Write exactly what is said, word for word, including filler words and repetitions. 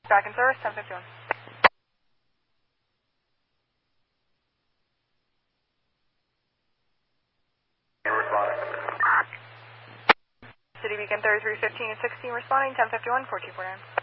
Back in service, ten fifty-one. City Beacon thirty-three fifteen and sixteen responding, ten fifty-one, four two four nine.